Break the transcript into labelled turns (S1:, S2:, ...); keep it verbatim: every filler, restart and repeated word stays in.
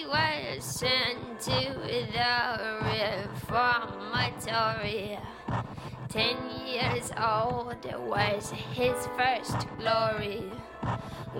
S1: was sent to the reformatory. Ten years old was his first glory.